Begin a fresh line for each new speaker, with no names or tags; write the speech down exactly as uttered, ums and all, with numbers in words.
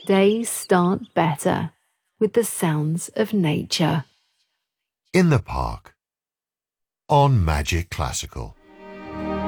Days start better with the sounds of nature.
In the park. On Magic Classical.